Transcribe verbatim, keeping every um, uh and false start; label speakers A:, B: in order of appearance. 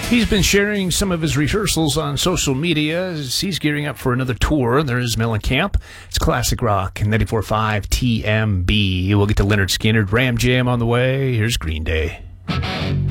A: He's been sharing some of his rehearsals on social media as he's gearing up for another tour. There's Mellencamp. It's classic rock, ninety-four point five T M B. We'll get to Lynyrd Skynyrd, Ram Jam on the way. Here's Green Day.